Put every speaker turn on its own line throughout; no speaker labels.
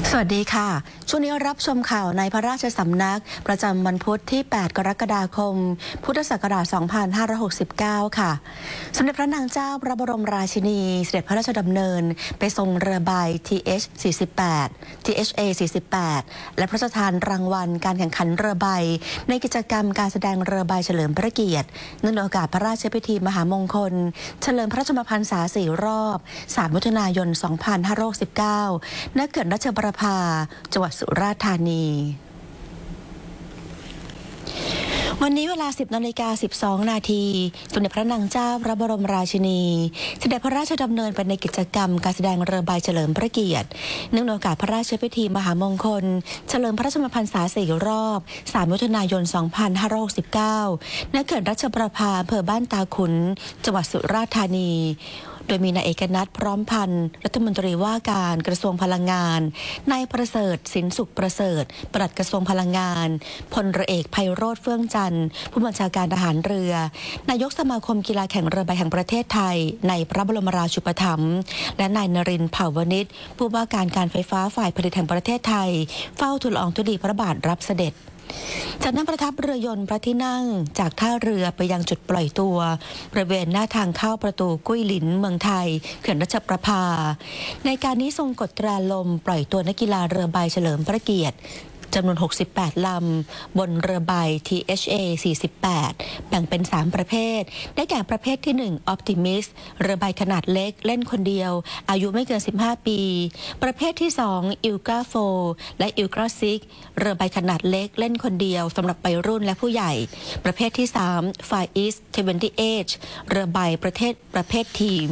สวัสดีค่ะช่วงนี้รับชมข่าวในพระราชสำนักประจำวันพุธที่ 8 กรกฎาคม พุทธศักราช 2569 ค่ะสมเด็จพระนางเจ้าพระบรมราชินีเสด็จพระราชดำเนินไปทรงเรือใบ THA 48 และพระราชทานรางวัลการแข่งขันเรือใบในกิจกรรมการแสดงเรือใบเฉลิมพระเกียรติเนื่องในโอกาสพระราชพิธีมหามงคลเฉลิมพระชนมพรรษา 4 รอบ 3 มิถุนายน 2569 ณ เขื่อนราชประภาจังหวัดสุราษฎร์ธานีวันนี้เวลา 10:12 นาทีสมเด็จพระนางเจ้าพระบรมราชินีเสด็จพระราชดำเนินไปในกิจกรรมการแสดงเรือใบเฉลิมพระเกียรติเนื่องในโอกาสพระราชพิธีมหามงคลเฉลิมพระชนมพรรษา 4 รอบ 3 มิถุนายน 2569 ณ เขื่อนราชประภาอำเภอบ้านตาขุนจังหวัดสุราษฎร์ธานีโดยมีนายเอกนัทพร้อมพันธ์รัฐมนตรีว่าการกระทรวงพลังงานนายประเสริฐสินสุขประเสริฐปลัดกระทรวงพลังงานพลเรือเอกไพโรจน์เฟื่องจันทร์ผู้บัญชาการทหารเรือนายกสมาคมกีฬาแข่งเรือใบแห่งประเทศไทยในพระบรมราชูปถัมภ์และนายนรินทร์เผ่าวณิชผู้ว่าการไฟฟ้าฝ่ายผลิตแห่งประเทศไทยเฝ้าทูลละอองธุลีพระบาทรับเสด็จจากนั้นประทับเรือยนต์พระที่นั่งจากท่าเรือไปยังจุดปล่อยตัวบริเวณหน้าทางเข้าประตูกุ้ยหลินเมืองไทยเขื่อนราชประภาในการนี้ทรงกดแตรลมปล่อยตัวนักกีฬาเรือใบเฉลิมพระเกียรติจำนวน 68 ลำบนเรือใบ THA 48 แบ่งเป็น 3 ประเภทได้แก่ประเภทที่ 1 Optimist เรือใบขนาดเล็กเล่นคนเดียวอายุไม่เกิน 15 ปีประเภทที่ 2 Ultra 4 และ Ultra 6 เรือใบขนาดเล็กเล่นคนเดียวสำหรับวัยรุ่นและผู้ใหญ่ประเภทที่ 3 Far East 78 เรือใบประเภททีม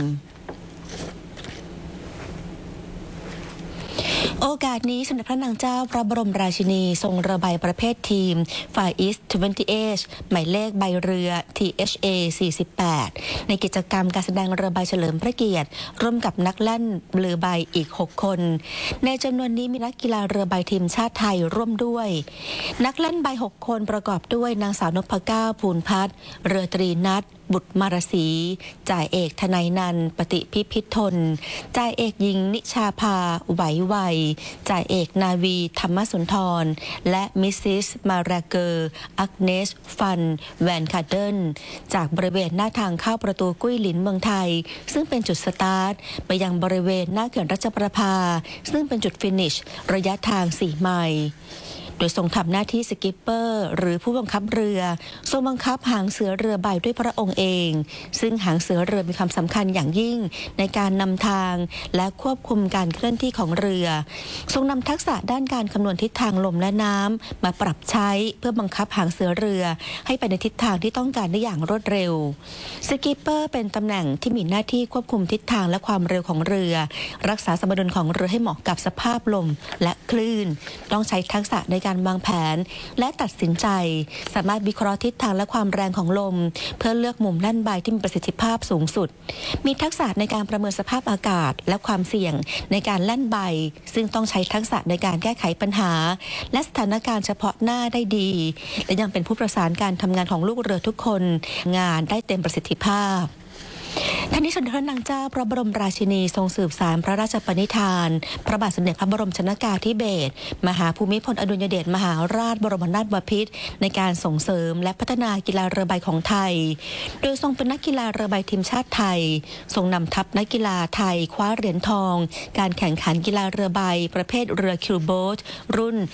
โอกาสนี้สมเด็จพระนางเจ้าพระบรมราชินีทรงเรือใบประเภททีม Far East 78 หมายเลขใบเรือ THA 48 ในกิจกรรมการแสดงเรือใบเฉลิมพระเกียรติร่วมกับนักแล่นเรือใบอีก 6 คนในจำนวนนี้มีนักกีฬาเรือใบทีมชาติไทยร่วมด้วยนักเล่นใบ 6 คนประกอบด้วยนางสาวนพเก้าภูลพัฒน์เรือตรีนัทบุตรมารศรีจ่าเอกธนัยนันท์ปฏิพิพิธทนจ่าเอกหญิงนิชาภาไหววัยจ่าเอกนาวีธรรมสุนทรและมิสซิสมาราเกอร์อักเนสฟันแวนคาเดนจากบริเวณหน้าทางเข้าประตูกุ้ยหลินเมืองไทยซึ่งเป็นจุดสตาร์ทไปยังบริเวณหน้าเขื่อนราชประภาซึ่งเป็นจุดฟินิชระยะทาง 4 ไมล์โดยทรงทำหน้าที่สกิปเปอร์หรือผู้บังคับเรือทรงบังคับหางเสือเรือใบด้วยพระองค์เองซึ่งหางเสือเรือมีความสำคัญอย่างยิ่งในการนำทางและควบคุมการเคลื่อนที่ของเรือทรงนำทักษะด้านการคำนวณทิศทางลมและน้ำมาปรับใช้เพื่อบังคับหางเสือเรือให้ไปในทิศทางที่ต้องการได้อย่างรวดเร็วสกิปเปอร์เป็นตำแหน่งที่มีหน้าที่ควบคุมทิศทางและความเร็วของเรือรักษาสมดุลของเรือให้เหมาะกับสภาพลมและคลื่นต้องใช้ทักษะในการวางแผนและตัดสินใจสามารถวิเคราะห์ทิศทางและความแรงของลมเพื่อเลือกมุมแล่นใบที่มีประสิทธิภาพสูงสุดมีทักษะในการประเมินสภาพอากาศและความเสี่ยงในการแล่นใบซึ่งต้องใช้ทักษะในการแก้ไขปัญหาและสถานการณ์เฉพาะหน้าได้ดีและยังเป็นผู้ประสานการทำงานของลูกเรือทุกคนงานได้เต็มประสิทธิภาพท่านนี้สมเด็จพระนางเจ้าพระบรมราชินีทรงสืบสานพระราชปณิธานพระบาทสมเด็จพระบรมชนกาธิเบศรมหาภูมิพลอดุลยเดชมหาราชบรมนาถบพิตรในการส่งเสริมและพัฒนากีฬาเรือใบของไทยโดยทรงเป็นนักกีฬาเรือใบทีมชาติไทยทรงนำทัพนักกีฬาไทยคว้าเหรียญทองการแข่งขันกีฬาเรือใบประเภทเรือคิวโบ๊ทรุ่น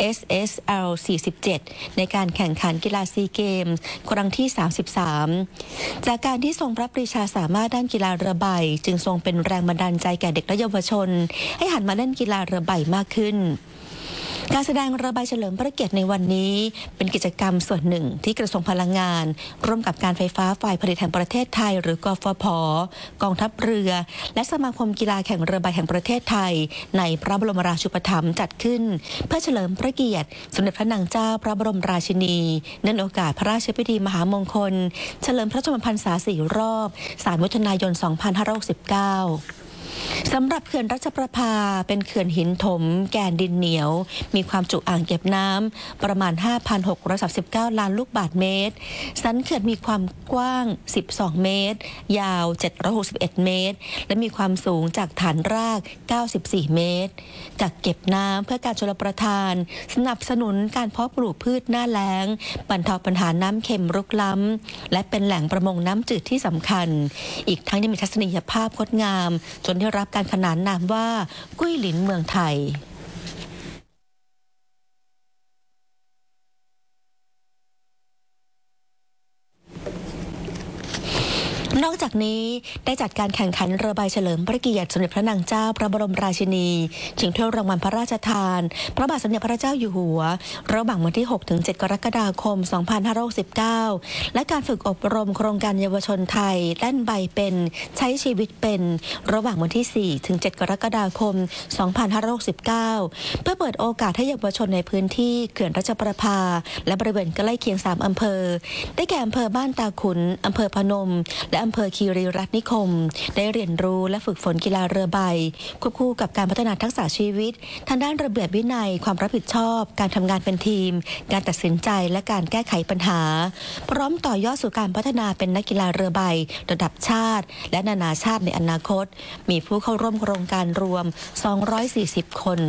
SSL 47ในการแข่งขันกีฬาซีเกมส์ครั้งที่ 33จากการที่ทรงพระปรีชาสามารถด้านกีฬาเรือใบจึงทรงเป็นแรงบันดาลใจแก่เด็กและเยาวชนให้หันมาเล่นกีฬาเรือใบมากขึ้นการแสดงเรือใบเฉลิมพระเกียรติในวันนี้เป็นกิจกรรมส่วนหนึ่งที่กระทรวงพลังงานร่วมกับการไฟฟ้าฝ่ายผลิตแห่งประเทศไทยหรือกฟผ.กองทัพเรือและสมาคมกีฬาแข่งเรือใบแห่งประเทศไทยในพระบรมราชูปถัมภ์จัดขึ้นเพื่อเฉลิมพระเกียรติสมเด็จพระนางเจ้าพระบรมราชินีเนื่องในโอกาสพระราชพิธีมหามงคลเฉลิมพระชนมพรรษา 4 รอบ 3 มิถุนายน 2569 สำหรับเขื่อนรัชประภาเป็นเขื่อนหินถมแกนดินเหนียวมีความจุอ่างเก็บน้ำประมาณ 5,639 ล้านลูกบาศก์เมตรสันเขื่อนมีความกว้าง 12 เมตรยาว 761 เมตรและมีความสูงจากฐานราก 94 เมตรกักเก็บน้ำเพื่อการชลประทานสนับสนุนการเพาะปลูกพืชหน้าแล้งบรรเทาปัญหาน้ำเค็มรุกล้ำและเป็นแหล่งประมงน้ำจืดที่สำคัญอีกทั้งยังมีทัศนียภาพงดงามจนได้รับการขนานนามว่ากุ้ยหลินเมืองไทยนอกจากนี้ได้จัดการแข่งขันเรือใบเฉลิมพระเกียรติสมเด็จพระนางเจ้าพระบรมราชินีชิงถ้วยรางวัลพระราชทานพระบาทสมเด็จพระเจ้าอยู่หัวระหว่างวันที่ 6-7 กรกฎาคม 2569 และการฝึกอบรมโครงการเยาวชนไทยแล่นใบเป็นใช้ชีวิตเป็นระหว่างวันที่ 4-7 กรกฎาคม 2569 เพื่อเปิดโอกาสให้เยาวชนในพื้นที่เขื่อนรัชประภาและบริเวณใกล้เคียง 3 อำเภอได้แก่อำเภอบ้านตาขุนอำเภอพนมและอำเภอคีรีรัตน์นิคมได้เรียนรู้และฝึกฝนกีฬาเรือใบควบคู่กับการพัฒนาทักษะชีวิตทางด้านระเบียบวินัยความรับผิดชอบการทำงานเป็นทีมการตัดสินใจและการแก้ไขปัญหาพร้อมต่อยอดสู่การพัฒนาเป็นนักกีฬาเรือใบระดับชาติและนานาชาติในอนาคตมีผู้เข้าร่วมโครงการรวม240 คน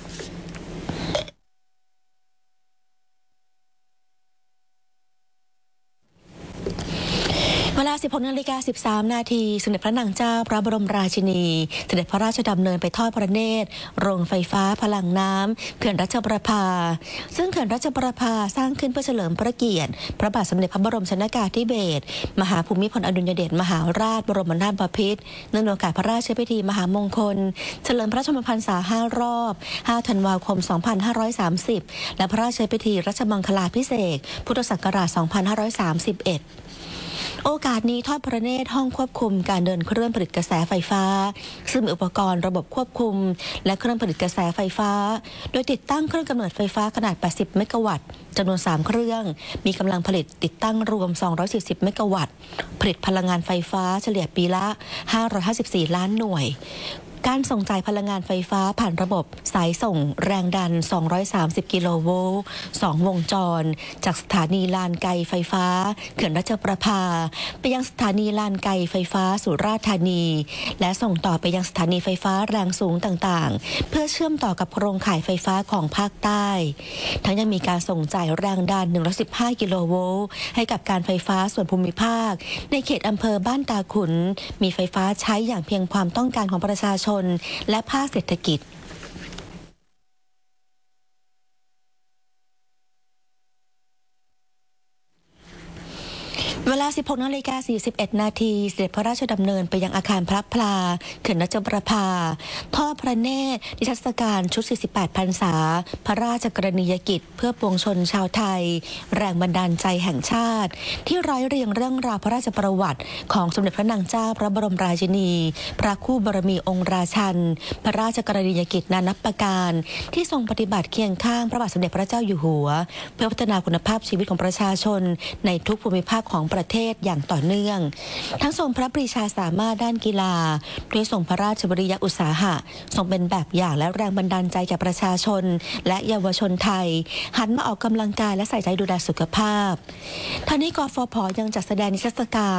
เวลา 16:13 นาทีสมเด็จพระนางเจ้าพระบรมราชินีเสด็จพระราชดำเนินไปทอดพระเนตรโรงไฟฟ้าพลังน้ำเขื่อนรัชประภาซึ่งเขื่อนรัชประภาสร้างขึ้นเพื่อเฉลิมพระเกียรติพระบาทสมเด็จพระบรมชนกาธิเบศรมหาภูมิพลอดุลยเดชมหาราชบรมนาถบพิตรเนื่องในโอกาสพระราชพิธีมหามงคลเฉลิมพระชนมพรรษา5 รอบ 5 ธันวาคม 2530 และพระราชพิธีรัชมังคลาภิเษกพุทธศักราช 2531โอกาสนี้ทอดพระเนตรห้องควบคุมการเดินเครื่องผลิตกระแสไฟฟ้าซึ่งมีอุปกรณ์ระบบควบคุมและเครื่องผลิตกระแสไฟฟ้าโดยติดตั้งเครื่องกำเนิดไฟฟ้าขนาด 80 เมกะวัตต์จำนวน 3 เครื่องมีกำลังผลิตติดตั้งรวม 240 เมกะวัตต์ผลิตพลังงานไฟฟ้าเฉลี่ยปีละ 554 ล้านหน่วยการส่งจ่ายพลังงานไฟฟ้าผ่านระบบสายส่งแรงดัน 230 กิโลโวลต์ 2 วงจรจากสถานีลานไกไฟฟ้าเขื่อนรัชประภาไปยังสถานีลานไกไฟฟ้าสุราษฎร์ธานีและส่งต่อไปยังสถานีไฟฟ้าแรงสูงต่างๆเพื่อเชื่อมต่อกับโครงข่ายไฟฟ้าของภาคใต้ทั้งยังมีการส่งจ่ายแรงดัน 115 กิโลโวลต์ให้กับการไฟฟ้าส่วนภูมิภาคในเขตอำเภอบ้านตาขุนมีไฟฟ้าใช้อย่างเพียงความต้องการของประชาชนและภาคเศรษฐกิจเวลา 16:41 นาทีเสด็จพระราชดำเนินไปยังอาคารพระพลาเขื่อนรัชประภาทอดพระเนตรนิทรรศการชุด 48 พรรษาพระราชกรณียกิจเพื่อปวงชนชาวไทยแรงบันดาลใจแห่งชาติที่ร้อยเรียงเรื่องราวพระราชประวัติของสมเด็จพระนางเจ้าพระบรมราชินีพระคู่บารมีองค์ราชันพระราชกรณียกิจนานับประการที่ทรงปฏิบัติเคียงข้างพระบาทสมเด็จพระเจ้าอยู่หัวเพื่อพัฒนาคุณภาพชีวิตของประชาชนในทุกภูมิภาคของประเทศอย่างต่อเนื่องทั้งทรงพระปรีชาสามารถด้านกีฬาด้วยทรงพระราชวิริยะอุตสาหะทรงเป็นแบบอย่างและแรงบันดาลใจแก่ประชาชนและเยาวชนไทยหันมาออกกำลังกายและใส่ใจดูแลสุขภาพทั้งนี้กฟผ.ยังจัดแสดงนิทรรศการ